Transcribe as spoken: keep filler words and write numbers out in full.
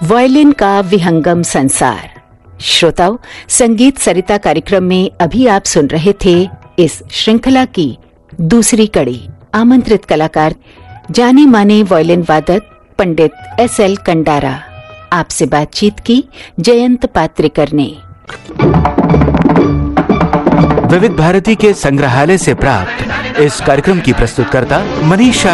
Violin का विहंगम संसार। श्रोताओ, संगीत सरिता कार्यक्रम में अभी आप सुन रहे थे इस श्रृंखला की दूसरी कड़ी। आमंत्रित कलाकार जाने माने वायलिन वादक पंडित एस एल कंडारा। आपसे बातचीत की जयंत पात्रिकर ने। विविध भारती के संग्रहालय से प्राप्त इस कार्यक्रम की प्रस्तुतकर्ता मनीषा